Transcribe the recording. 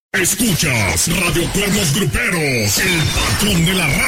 Escuchas Radio Cuernos Gruperos, el patrón de la radio.